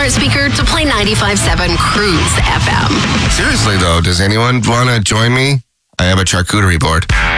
smart speaker to play 95.7 Cruise FM. Seriously, though, does anyone want to join me? I have a charcuterie board.